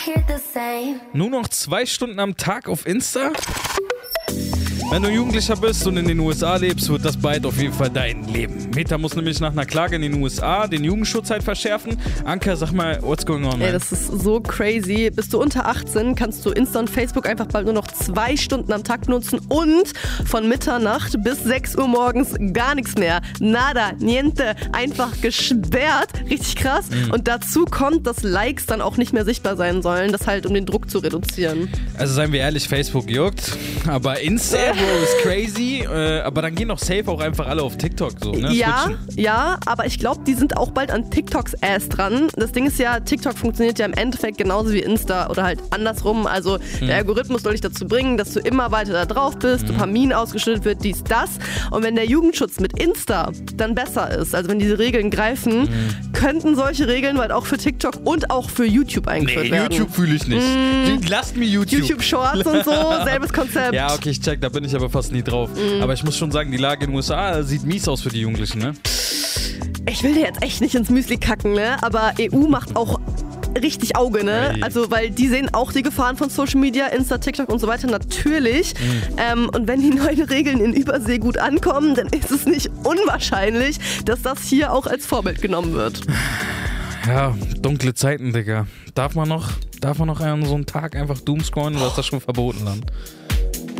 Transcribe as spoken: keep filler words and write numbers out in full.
Nur noch zwei Stunden am Tag auf Insta? Wenn du Jugendlicher bist und in den U S A lebst, wird das bald auf jeden Fall dein Leben. Meta muss nämlich nach einer Klage in den U S A den Jugendschutz halt verschärfen. Anka, sag mal, what's going on, man? Ey, das ist so crazy. Bist du unter achtzehn, kannst du Insta und Facebook einfach bald nur noch zwei Stunden am Tag nutzen und von Mitternacht bis sechs Uhr morgens gar nichts mehr. Nada, niente, einfach gesperrt. Richtig krass. Mhm. Und dazu kommt, dass Likes dann auch nicht mehr sichtbar sein sollen. Das halt, um den Druck zu reduzieren. Also seien wir ehrlich, Facebook juckt, aber Insta, Bro, ist crazy. Äh, aber dann gehen doch safe auch einfach alle auf TikTok so, ne? Ja, Switchen. ja, aber ich glaube, die sind auch bald an TikToks Ass dran. Das Ding ist ja, TikTok funktioniert ja im Endeffekt genauso wie Insta oder halt andersrum. Also mhm. der Algorithmus soll dich dazu bringen, dass du immer weiter da drauf bist, mhm. Dopamin ausgeschüttet wird, dies, das. Und wenn der Jugendschutz mit Insta dann besser ist, also wenn diese Regeln greifen, mhm. könnten solche Regeln bald auch für TikTok und auch für YouTube eingeführt nee, werden. YouTube fühle ich nicht. Mhm. Lasst mir YouTube. YouTube Shorts und so, selbes Konzept. Ja, okay, ich check, da bin ich aber fast nie drauf. Mhm. Aber ich muss schon sagen, die Lage in den U S A sieht mies aus für die Jugendlichen, ne? Ich will dir jetzt echt nicht ins Müsli kacken, ne? Aber E U macht auch richtig Auge, ne? Hey. Also, weil die sehen auch die Gefahren von Social Media, Insta, TikTok und so weiter, natürlich. Mhm. Ähm, und wenn die neuen Regeln in Übersee gut ankommen, dann ist es nicht unwahrscheinlich, dass das hier auch als Vorbild genommen wird. Ja, dunkle Zeiten, Digga. Darf man noch, darf man noch an so einem Tag einfach doomscrollen oder ist das schon verboten dann?